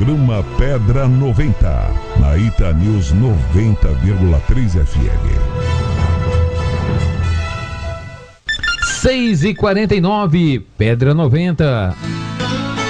programa Pedra 90, na Ita News 90,3 FM. 6h49, Pedra 90.